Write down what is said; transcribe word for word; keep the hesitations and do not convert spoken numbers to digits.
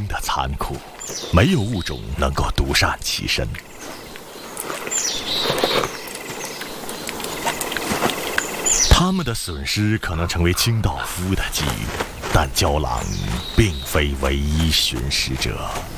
的残酷，没有物种能够独善其身。他们的损失可能成为清道夫的机遇，但郊狼并非唯一寻食者。